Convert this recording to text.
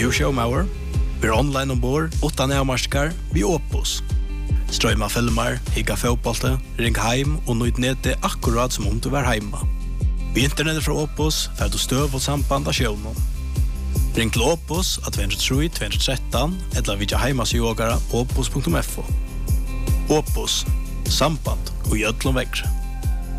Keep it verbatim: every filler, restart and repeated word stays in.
du showmauer? Vi er online ombord, utan avmarskar, vi Opus. Strøyma filmer, higga fotbollte, ring heim og nøyt nete akkurat som om du var heima. Vi internettet fra Opus, fer du støv og samband av sjøvnen. Ring til Opus at to tre to tre tre eller vidja heimasjogara opus punktum f o. Opus, samband og gjødlom vekkre.